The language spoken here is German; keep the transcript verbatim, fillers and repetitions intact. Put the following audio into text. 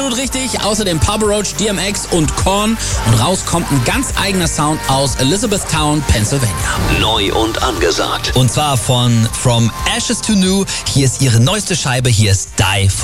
Absolut richtig. Außerdem Papa Roach, D M X und Korn. Und raus kommt ein ganz eigener Sound aus Elizabethtown, Pennsylvania. Neu und angesagt. Und zwar von From Ashes to New. Hier ist ihre neueste Scheibe. Hier ist Die For